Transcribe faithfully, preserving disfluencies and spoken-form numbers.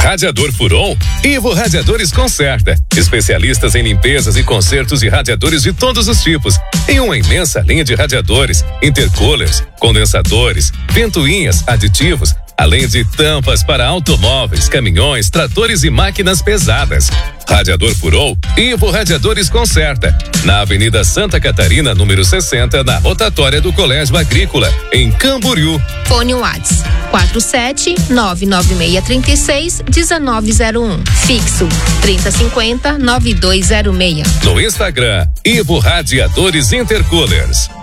Radiador furou? Ivo Radiadores conserta. Especialistas em limpezas e consertos de radiadores de todos os tipos. Em uma imensa linha de radiadores, intercoolers, condensadores, ventoinhas, aditivos, além de tampas para automóveis, caminhões, tratores e máquinas pesadas. Radiador furou? Ivo Radiadores conserta. Na Avenida Santa Catarina, número sessenta, na rotatória do Colégio Agrícola, em Camboriú. Fone Whats quatro sete nove nove seis três seis um nove zero um. Fixo trinta cinquenta nove dois zero seis. No Instagram, Ivo Radiadores Intercoolers.